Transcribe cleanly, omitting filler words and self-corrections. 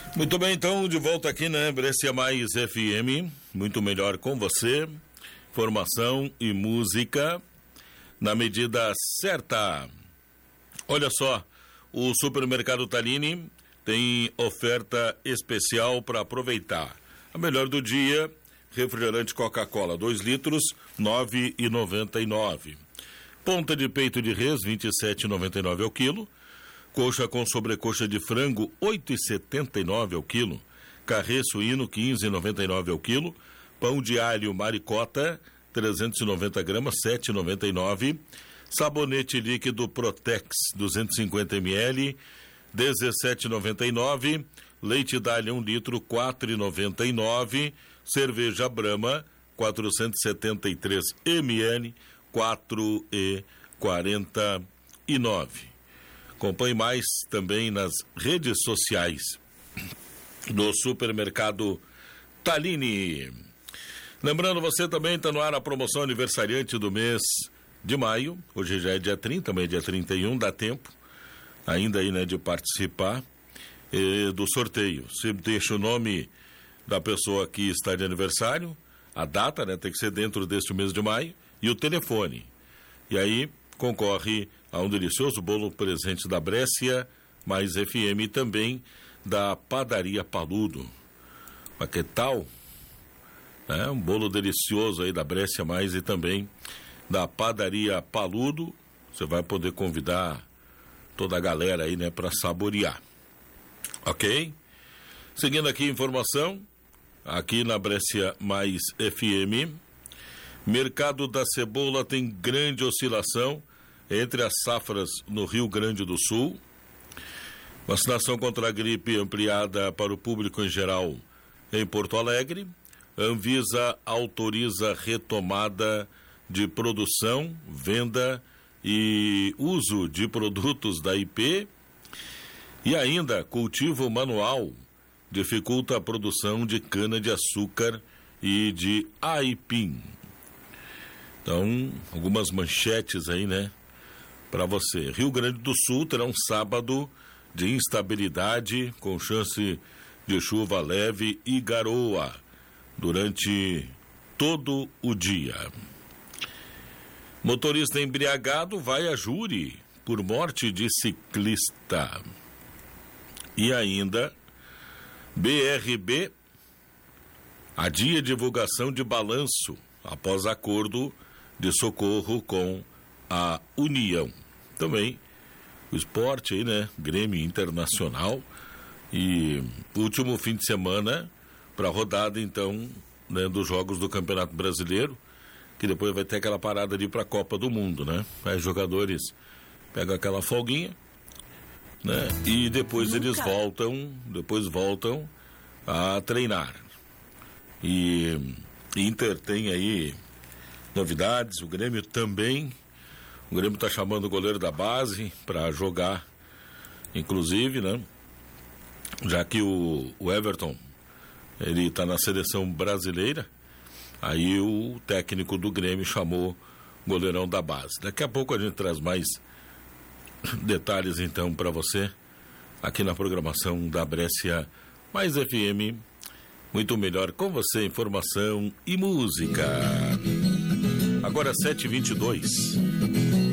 Muito bem, então, de volta aqui na Brescia Mais FM, muito melhor com você, informação e música na medida certa. Olha só, o Supermercado Tallini tem oferta especial para aproveitar. A melhor do dia, refrigerante Coca-Cola, 2 litros, R$ 9,99. Ponta de peito de res, R$ 27,99 ao quilo. Coxa com sobrecoxa de frango, R$ 8,79 ao quilo. Carré suíno, R$ 15,99 ao quilo. Pão de alho Maricota, 390 gramas, R$ 7,99. Sabonete líquido Protex, 250 ml, R$ 17,99. Leite Dália 1 litro, R$ 4,99. Cerveja Brahma, 473 ml, R$ 4,49. Acompanhe mais também nas redes sociais do Supermercado Tallini. Lembrando, você também está no ar a promoção aniversariante do mês de maio. Hoje já é dia 30, amanhã é dia 31, dá tempo ainda aí, né, de participar do sorteio. Você deixa o nome da pessoa que está de aniversário, a data, né, tem que ser dentro deste mês de maio, e o telefone. E aí concorre a um delicioso bolo presente da Brescia Mais FM e também da Padaria Paludo. Mas que tal? Um bolo delicioso aí da Brescia Mais e também da Padaria Paludo. Você vai poder convidar toda a galera aí, né, para saborear. Ok? Seguindo aqui informação, aqui na Brescia Mais FM, mercado da cebola tem grande oscilação entre as safras no Rio Grande do Sul. Vacinação contra a gripe ampliada para o público em geral em Porto Alegre. Anvisa autoriza retomada de produção, venda e uso de produtos da IP. E ainda, cultivo manual dificulta a produção de cana-de-açúcar e de aipim. Então, algumas manchetes aí, né, para você. Rio Grande do Sul terá um sábado de instabilidade com chance de chuva leve e garoa durante todo o dia. Motorista embriagado vai a júri por morte de ciclista. E ainda, BRB adia divulgação de balanço após acordo de socorro com a União. Também o esporte aí, né? Grêmio Internacional. E último fim de semana para a rodada, então, né, dos jogos do Campeonato Brasileiro, que depois vai ter aquela parada ali para a Copa do Mundo, né? Aí os jogadores pegam aquela folguinha, né? E depois eles voltam a treinar. E Inter tem aí novidades, o Grêmio também. O Grêmio está chamando o goleiro da base para jogar, inclusive, né? Já que o Everton, ele está na seleção brasileira, aí o técnico do Grêmio chamou o goleirão da base. Daqui a pouco a gente traz mais detalhes, então, para você, aqui na programação da Brescia Mais FM. Muito melhor com você, informação e música. Agora 7h22.